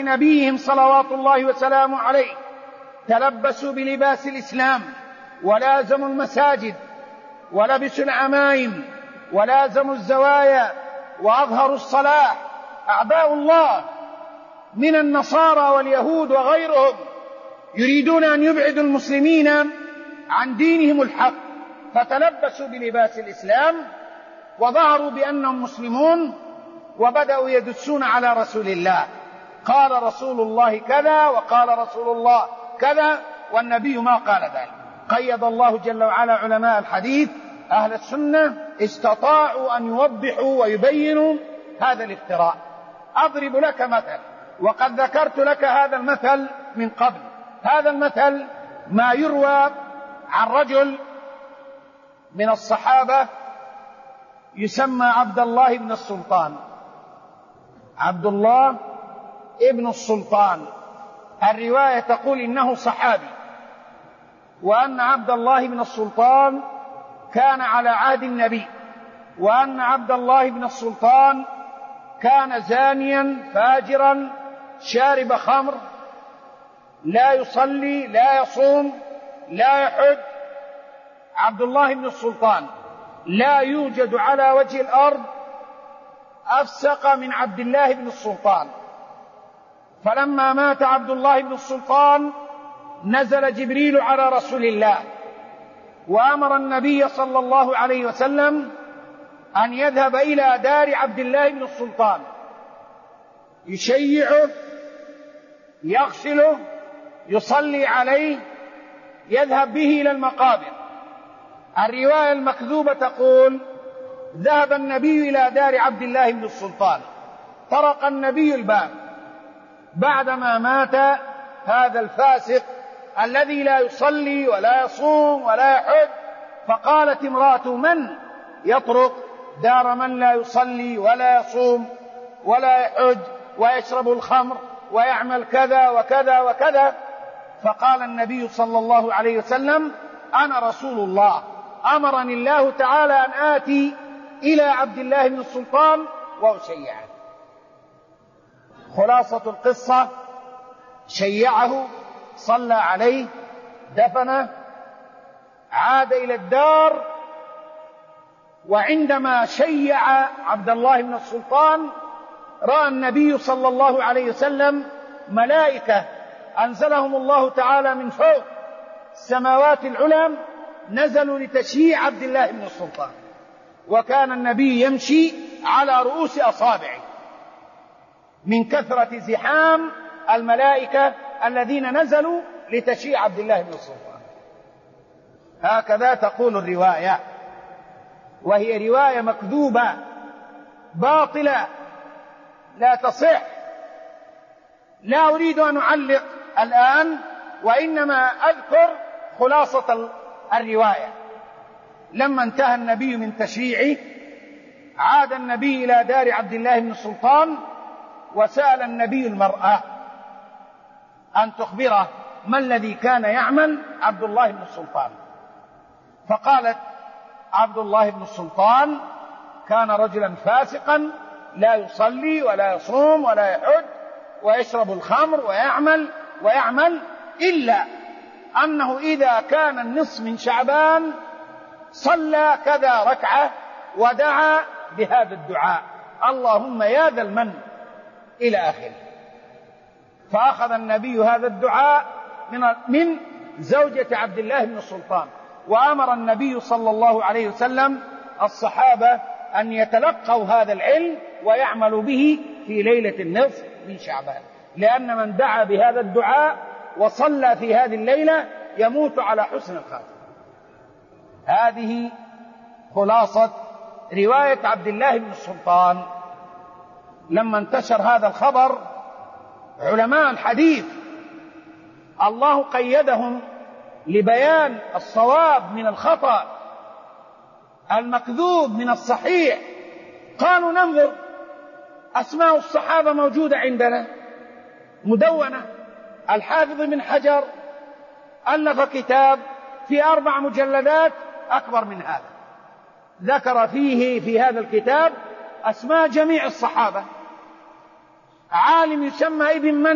نبيهم صلوات الله وسلامه عليه تلبسوا بلباس الإسلام ولازموا المساجد ولبسوا العمائم ولازموا الزوايا وأظهروا الصلاة، أعداء الله من النصارى واليهود وغيرهم يريدون أن يبعدوا المسلمين عن دينهم الحق، فتلبسوا بلباس الإسلام وظهروا بأنهم مسلمون وبدأوا يدسون على رسول الله. قال رسول الله كذا وقال رسول الله كذا والنبي ما قال ذلك. قيد الله جل وعلا علماء الحديث أهل السنة استطاعوا أن يوضحوا ويبينوا هذا الافتراء. أضرب لك مثل، وقد ذكرت لك هذا المثل من قبل. هذا المثل ما يروى عن رجل من الصحابة يسمى عبد الله بن السلطان. عبد الله ابن السلطان، الرواية تقول إنه صحابي، وأن عبد الله بن السلطان كان على عهد النبي، وأن عبد الله بن السلطان كان زانيا فاجرا شارب خمر، لا يصلي لا يصوم لا يحج. عبد الله بن السلطان لا يوجد على وجه الأرض أفسق من عبد الله بن السلطان. فلما مات عبد الله بن السلطان نزل جبريل على رسول الله وأمر النبي صلى الله عليه وسلم أن يذهب إلى دار عبد الله بن السلطان يشيعه يغسله يصلي عليه يذهب به إلى المقابر. الرواية المكذوبة تقول ذهب النبي إلى دار عبد الله بن السلطان، طرق النبي الباب بعدما مات هذا الفاسق الذي لا يصلي ولا يصوم ولا يحج. فقالت امرأة من يطرق دار من لا يصلي ولا يصوم ولا يحج ويشرب الخمر ويعمل كذا وكذا وكذا؟ فقال النبي صلى الله عليه وسلم أنا رسول الله، أمرني الله تعالى أن آتي إلى عبد الله بن السلطان وأشيعه. خلاصة القصة شيعه، صلى عليه، دفنه، عاد إلى الدار. وعندما شيع عبد الله بن السلطان رأى النبي صلى الله عليه وسلم ملائكة أنزلهم الله تعالى من فوق السماوات العلى نزلوا لتشييع عبد الله بن السلطان، وكان النبي يمشي على رؤوس أصابعه من كثرة زحام الملائكة الذين نزلوا لتشييع عبد الله بن السلطان. هكذا تقول الرواية، وهي رواية مكذوبة باطلة لا تصح. لا أريد أن أعلق الآن، وإنما أذكر خلاصة الرواية. لما انتهى النبي من تشييعه عاد النبي إلى دار عبد الله بن السلطان، وسأل النبي المرأة أن تخبره ما الذي كان يعمل عبد الله بن السلطان. فقالت عبد الله بن السلطان كان رجلا فاسقا لا يصلي ولا يصوم ولا يحج ويشرب الخمر ويعمل إلا أنه إذا كان النصف من شعبان صلى كذا ركعة ودعا بهذا الدعاء اللهم يا ذا المن إلى آخره. فأخذ النبي هذا الدعاء من زوجة عبد الله بن السلطان، وأمر النبي صلى الله عليه وسلم الصحابة أن يتلقوا هذا العلم ويعملوا به في ليلة النصف من شعبان، لأن من دعا بهذا الدعاء وصلى في هذه الليلة يموت على حسن الخاتمة. هذه خلاصة رواية عبد الله بن السلطان. لما انتشر هذا الخبر علماء الحديث الله قيدهم لبيان الصواب من الخطأ، المكذوب من الصحيح. قالوا ننظر أسماء الصحابة موجودة عندنا مدونة. الحافظ بن حجر ألف كتاب في 4 مجلدات أكبر من هذا، ذكر فيه في هذا الكتاب أسماء جميع الصحابة. عالم يسمى ابن